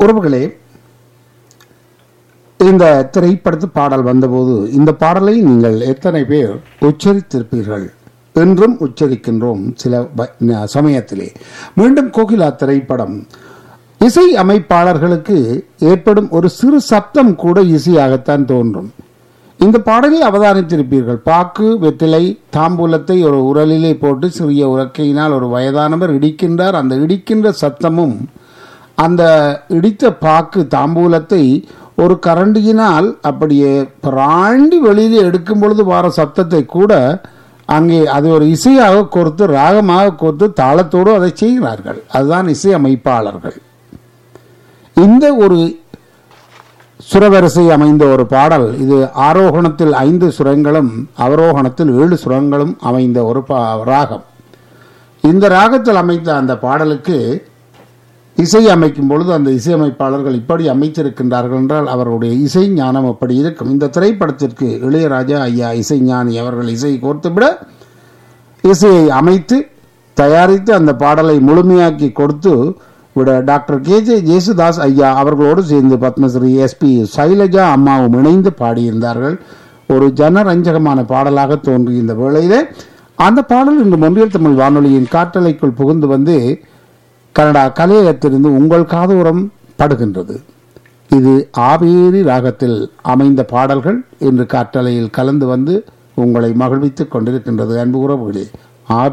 உறவுகளே, இந்த திரைப்படத்து பாடல் வந்தபோது இந்த பாடலை நீங்கள் எத்தனை பேர் உச்சரித்திருப்பீர்கள்? என்றும் உச்சரிக்கின்றோம் சில சமயத்திலே. மீண்டும் கோகிலா திரைப்படம் இசை அமைப்பாளர்களுக்கு ஏற்படும் ஒரு சிறு சப்தம் கூட இசையாகத்தான் தோன்றும். இந்த பாடலை அவதானித்திருப்பீர்கள். பாக்கு வெற்றிலை தாம்பூலத்தை ஒரு உரலிலே போட்டு சிறிய உரக்கையினால் ஒரு வயதானவர் இடிக்கின்றார். அந்த இடிக்கின்ற சத்தமும் அந்த இடித்த பாக்கு தாம்பூலத்தை ஒரு கரண்டியினால் அப்படியே பிராண்டி வெளியிலே எடுக்கும் பொழுது வர சத்தத்தை கூட அங்கே அது ஒரு இசையாக கோர்த்து ராகமாக கோர்த்து தாளத்தோடு அதை செய்கிறார்கள். அதுதான் இசை அமைப்பாளர்கள். இந்த ஒரு சுரவரிசை அமைந்த ஒரு பாடல் இது. ஆரோகணத்தில் 5 சுரங்களும் அவரோகணத்தில் 7 சுரங்களும் அமைந்த ஒரு ராகம். இந்த ராகத்தில் அமைத்த அந்த பாடலுக்கு இசை அமைக்கும் பொழுது அந்த இசையமைப்பாளர்கள் இப்படி அமைத்திருக்கின்றார்கள் என்றால் அவர்களுடைய இசை ஞானம் அப்படி இருக்கும். இந்த திரைப்படத்திற்கு இளையராஜா ஐயா இசை ஞானி அவர்கள் இசை கோர்த்துவிட இசையை அமைத்து தயாரித்து அந்த பாடலை முழுமையாக்கி கொடுத்து விட டாக்டர் KJ ஜேசுதாஸ் ஐயா அவர்களோடு சேர்ந்து பத்மஸ்ரீ SP சைலஜா அம்மாவும் இணைந்து பாடியிருந்தார்கள். ஒரு ஜனரஞ்சகமான பாடலாக தோன்றிய இந்த வேளையிலே அந்த பாடல் இன்று மொன்றியல் தமிழ் வானொலியின் காற்றலைக்குள் புகுந்து வந்து கனடா கலையகத்திலிருந்து உங்கள் காதோரம் படுகின்றது. இது ஆவேரி ராகத்தில் அமைந்த பாடல்கள் இன்று காற்றலையில் கலந்து வந்து உங்களை மகிழ்வித்துக் கொண்டிருக்கின்றது. அன்பு உறவுகளே,